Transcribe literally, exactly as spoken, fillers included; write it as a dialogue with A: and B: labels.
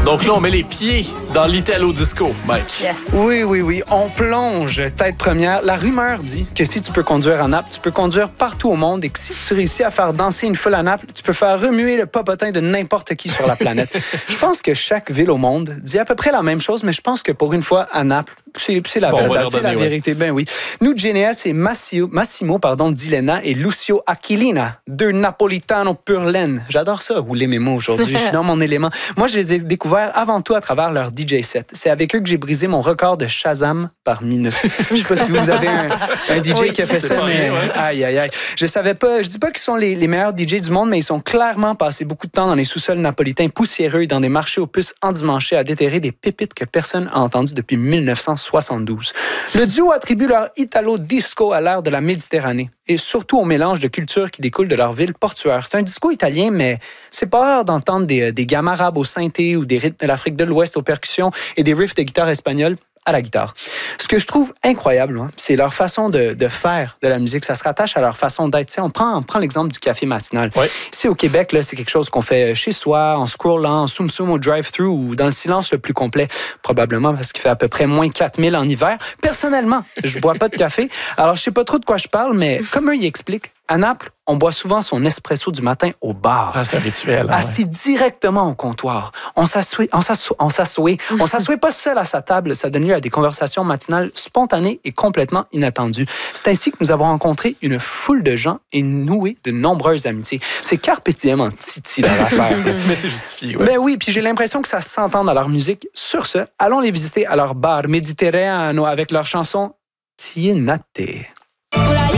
A: Donc là, on met les pieds dans l'Italo Disco, Mike.
B: Yes.
C: Oui, oui, oui. On plonge tête première. La rumeur dit que si tu peux conduire à Naples, tu peux conduire partout au monde et que si tu réussis à faire danser une foule à Naples, tu peux faire remuer le popotin de n'importe qui sur la planète. Je pense que chaque ville au monde dit à peu près la même chose, mais je pense que pour une fois, à Naples, c'est, c'est la,
A: bon,
C: verdade, c'est
A: donner,
C: la vérité. Ouais. Ben oui. Nous, Geneas et Massimo, Massimo pardon, Dilena et Lucio Aquilina, deux Napolitano pur laine. J'adore ça, rouler mes mots aujourd'hui. Je suis dans mon élément. Moi, je les ai découverts avant tout à travers leur D J set. C'est avec eux que j'ai brisé mon record de Shazam par minute. Je sais pas si vous avez un, un D J oui, qui a fait ça, mais rien, ouais. aïe, aïe, aïe. Je savais pas, je dis pas qu'ils sont les, les meilleurs D J du monde, mais ils sont clairement passés beaucoup de temps dans les sous-sols napolitains poussiéreux et dans des marchés aux puces endimanchés à déterrer des pépites que personne n'a entendues depuis dix-neuf cent soixante-douze. Le duo attribue leur Italo Disco à l'ère de la Méditerranée et surtout au mélange de cultures qui découlent de leur ville portuaire. C'est un disco italien, mais c'est pas rare d'entendre des, des gammes arabes au synthé ou des rythmes de l'Afrique de l'Ouest aux percussions et des riffs de guitare espagnole à la guitare. Ce que je trouve incroyable, hein, c'est leur façon de, de faire de la musique. Ça se rattache à leur façon d'être. T'sais, on prend, on prend l'exemple du café matinal.
A: Ouais.
C: Ici, au Québec, là, c'est quelque chose qu'on fait chez soi, en scrollant, en soum-soum au drive-thru ou dans le silence le plus complet, probablement parce qu'il fait à peu près moins quatre mille en hiver. Personnellement, je bois pas de café, alors je sais pas trop de quoi je parle, mais comme eux y expliquent, à Naples, on boit souvent son espresso du matin au bar.
A: Ah, c'est un rituel. Hein,
C: assis ouais. directement au comptoir. On s'assoit, on s'assoit, on s'assoit, on s'assoit pas seul à sa table. Ça donne lieu à des conversations matinales spontanées et complètement inattendues. C'est ainsi que nous avons rencontré une foule de gens et noué de nombreuses amitiés. C'est carpe diem en titi leur affaire.
A: Mais c'est justifié. Ouais.
C: Ben oui, puis j'ai l'impression que ça s'entend dans leur musique. Sur ce, allons les visiter à leur bar Méditerraneo avec leur chanson Tienate.